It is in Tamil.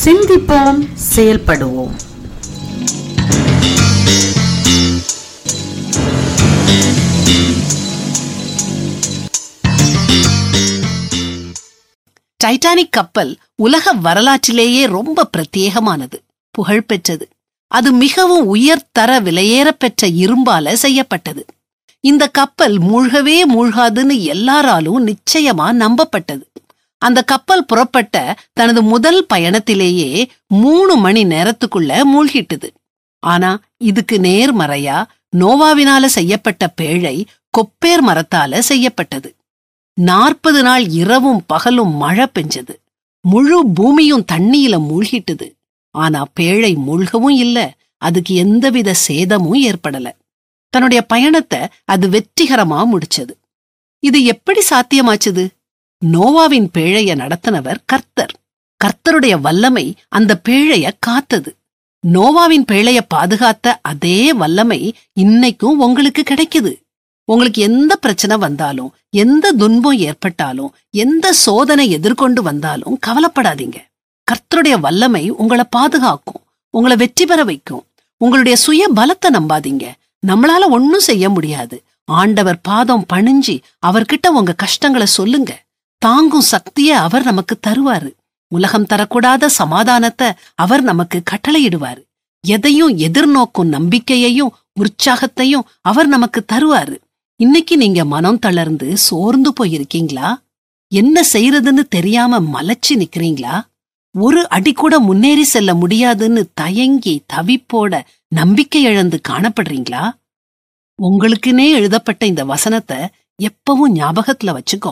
சிந்திப்போம், செயல்படுவோம். டைட்டானிக் கப்பல் உலக வரலாற்றிலேயே ரொம்ப பிரத்யேகமானது, புகழ்பெற்றது. அது மிகவும் உயர்தர விலையேறப்பெற்ற இரும்பால செய்யப்பட்டது. இந்த கப்பல் மூழ்கவே மூழ்காதுன்னு எல்லாராலும் நிச்சயமா நம்பப்பட்டது. அந்த கப்பல் புறப்பட்ட தனது முதல் பயணத்திலேயே 3 மணி நேரத்துக்குள்ள மூழ்கிட்டுது. ஆனா இதுக்கு நேர்மறையா நோவாவினால செய்யப்பட்ட பேழை கொப்பேர் மரத்தால செய்யப்பட்டது. 40 நாள் இரவும் பகலும் மழை பெஞ்சது. முழு பூமியும் தண்ணியில மூழ்கிட்டுது. ஆனா பேழை மூழ்கவும் இல்ல, அதுக்கு எந்தவித சேதமும் ஏற்படல. தன்னுடைய பயணத்தை அது வெற்றிகரமா முடிச்சது. இது எப்படி சாத்தியமாச்சுது? நோவாவின் பேழைய நடத்தினவர் கர்த்தர். கர்த்தருடைய வல்லமை அந்த பேழைய காத்தது. நோவாவின் பேழைய பாதுகாத்த அதே வல்லமை இன்னைக்கும் உங்களுக்கு கிடைக்குது. உங்களுக்கு எந்த பிரச்சனை வந்தாலும், எந்த துன்பம் ஏற்பட்டாலும், எந்த சோதனை எதிர்கொண்டு வந்தாலும் கவலைப்படாதீங்க. கர்த்தருடைய வல்லமை உங்களை பாதுகாக்கும், உங்களை வெற்றி பெற வைக்கும். உங்களுடைய சுய பலத்தை நம்பாதீங்க. நம்மளால ஒன்னும் செய்ய முடியாது. ஆண்டவர் பாதம் பணிஞ்சு அவர்கிட்ட உங்க கஷ்டங்களை சொல்லுங்க. தாங்கும் சக்தியை அவர் நமக்கு தருவாரு. உலகம் தரக்கூடாத சமாதானத்தை அவர் நமக்கு கட்டளையிடுவாரு. எதையும் எதிர்நோக்கும் நம்பிக்கையையும் உற்சாகத்தையும் அவர் நமக்கு தருவாரு. இன்னைக்கு நீங்க மனம் தளர்ந்து சோர்ந்து போயிருக்கீங்களா? என்ன செய்யறதுன்னு தெரியாம மலைச்சு நிக்கிறீங்களா? ஒரு அடி கூட முன்னேறி செல்ல முடியாதுன்னு தயங்கி தவிப்போட நம்பிக்கை இழந்து காணப்படுறீங்களா? உங்களுக்குன்னே எழுதப்பட்ட இந்த வசனத்தை எப்பவும் ஞாபகத்துல வச்சுக்கோ.